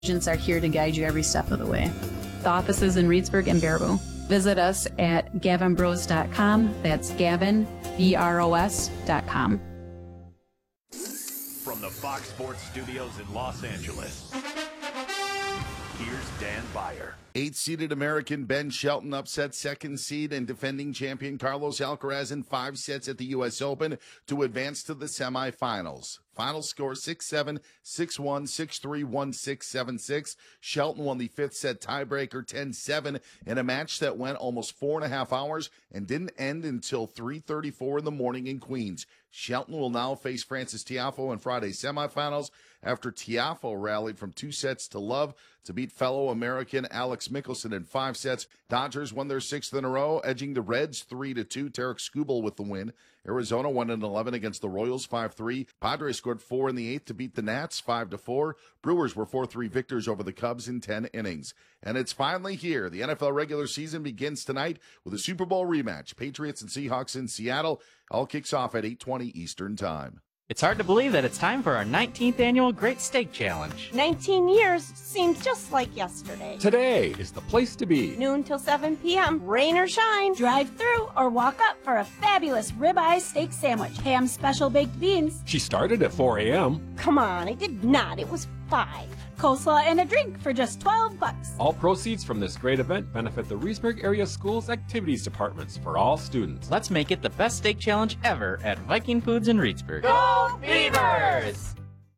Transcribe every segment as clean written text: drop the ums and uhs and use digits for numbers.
Agents are here to guide you every step of the way. The offices in Reedsburg and Baraboo. Visit us at gavinbros.com. That's Gavin, BROS.com. From the Fox Sports Studios in Los Angeles, here's Dan Beyer. 8-seeded American Ben Shelton upset second seed and defending champion Carlos Alcaraz in 5 sets at the U.S. Open to advance to the semifinals. Final score 6-7, 6-1, 6-3, 1-6, 7-6. Shelton won the 5th set tiebreaker 10-7 in a match that went almost 4.5 hours and didn't end until 3:34 in the morning in Queens. Shelton will now face Frances Tiafoe in Friday's semifinals after Tiafoe rallied from 2 sets to love to beat fellow American Alex Mickelson in 5 sets. Dodgers won their 6th in a row, edging the Reds 3-2. Tarek Skubal with the win. Arizona won in 11 against the Royals 5-3. Padres scored 4 in the 8th to beat the Nats 5-4. Brewers were 4-3 victors over the Cubs in 10 innings. And it's finally here. The NFL regular season begins tonight with a Super Bowl rematch. Patriots and Seahawks in Seattle. All kicks off at 8:20 Eastern Time. It's hard to believe that it's time for our 19th annual Great Steak Challenge. 19 years seems just like yesterday. Today is the place to be. Noon till 7 p.m., rain or shine, drive through or walk up for a fabulous ribeye steak sandwich, ham special baked beans. She started at 4 a.m. Come on, I did not. It was 5. Coleslaw and a drink for just $12. All proceeds from this great event benefit the Reedsburg Area Schools Activities Departments for all students. Let's make it the best steak challenge ever at Viking Foods in Reedsburg. Go Beavers!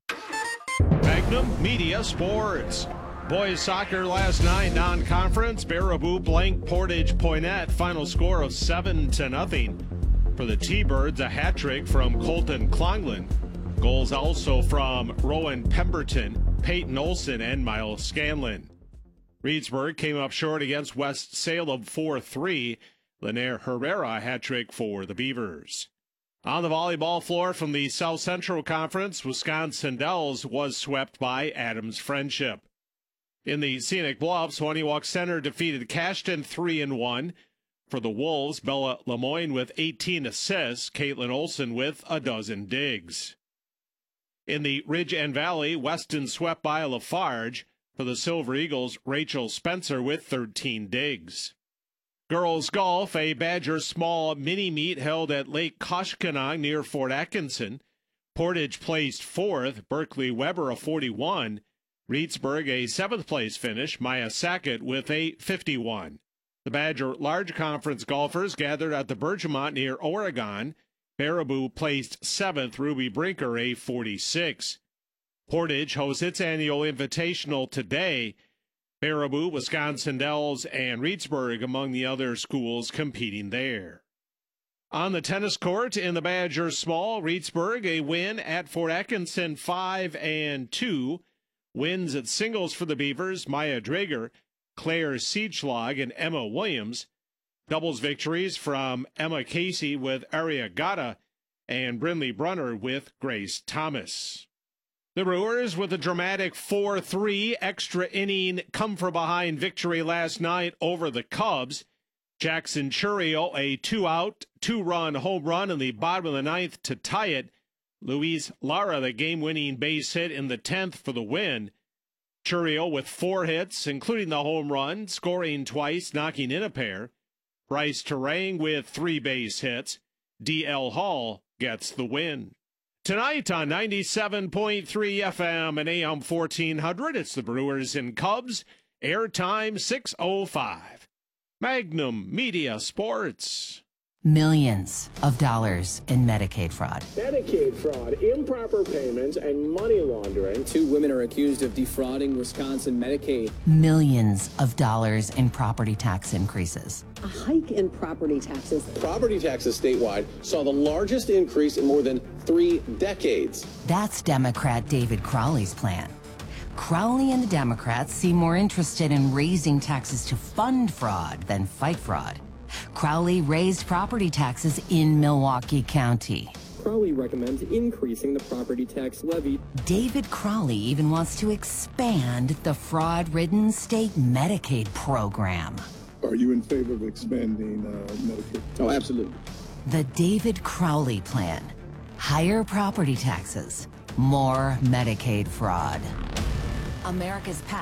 Magnum Media Sports. Boys soccer last night, non-conference. Baraboo blank Portage Poinet. Final score of 7-0. For the T-Birds, a hat trick from Colton Clonglin. Goals also from Rowan Pemberton, Peyton Olson, and Miles Scanlon. Reedsburg came up short against West Salem 4-3. Linaire Herrera hat trick for the Beavers. On the volleyball floor from the South Central Conference, Wisconsin Dells was swept by Adams Friendship. In the Scenic Bluffs, Honeywalk Center defeated Cashton 3-1. For the Wolves, Bella Lemoyne with 18 assists, Caitlin Olson with a dozen digs. In the Ridge and Valley, Weston swept by Lafarge. For the Silver Eagles, Rachel Spencer with 13 digs. Girls golf, a Badger small mini-meet held at Lake Koshkonong near Fort Atkinson. Portage placed 4th, Berkeley Weber a 41. Reedsburg a 7th place finish, Maya Sackett with a 51. The Badger Large Conference golfers gathered at the Bergemont near Oregon. Baraboo placed 7th, Ruby Brinker a 46. Portage hosts its annual invitational today. Baraboo, Wisconsin Dells, and Reedsburg among the other schools competing there. On the tennis court in the Badger Small, Reedsburg a win at Fort Atkinson 5-2. Wins at singles for the Beavers, Maya Drager, Claire Siegschlag, and Emma Williams. Doubles victories from Emma Casey with Aria Gata and Brindley Brunner with Grace Thomas. The Brewers with a dramatic 4-3 extra inning come-from-behind victory last night over the Cubs. Jackson Churio a 2-out, 2-run home run in the bottom of the 9th to tie it. Luis Lara the game-winning base hit in the 10th for the win. Churio with 4 hits, including the home run, scoring twice, knocking in a pair. Bryce Terang with 3 base hits. D.L. Hall gets the win. Tonight on 97.3 FM and AM 1400, it's the Brewers and Cubs. Airtime 6:05. Magnum Media Sports. Millions of dollars in Medicaid fraud. Medicaid fraud, improper payments, and money laundering. 2 women are accused of defrauding Wisconsin Medicaid. Millions of dollars in property tax increases. A hike in property taxes. Property taxes statewide saw the largest increase in more than 3 decades. That's Democrat David Crowley's plan. Crowley and the Democrats seem more interested in raising taxes to fund fraud than fight fraud. Crowley raised property taxes in Milwaukee County. Crowley recommends increasing the property tax levy. David Crowley even wants to expand the fraud-ridden state Medicaid program. Are you in favor of expanding Medicaid? Oh, absolutely. The David Crowley plan. Higher property taxes, more Medicaid fraud. America's